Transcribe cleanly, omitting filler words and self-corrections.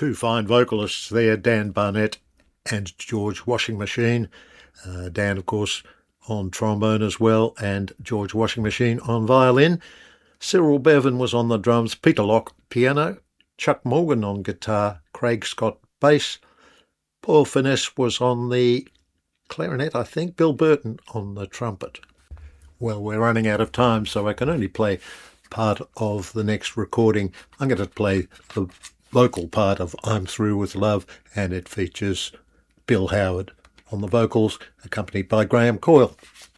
Two fine vocalists there, Dan Barnett and George Washing Machine. Dan, of course, on trombone as well, and George Washing Machine on violin. Cyril Bevan was on the drums, Peter Locke piano, Chuck Morgan on guitar, Craig Scott bass, Paul Finesse was on the clarinet, I think, Bill Burton on the trumpet. Well, we're running out of time, so I can only play part of the next recording. I'm going to play the vocal part of I'm Through With Love, and it features Bill Howard on the vocals, accompanied by Graham Coyle.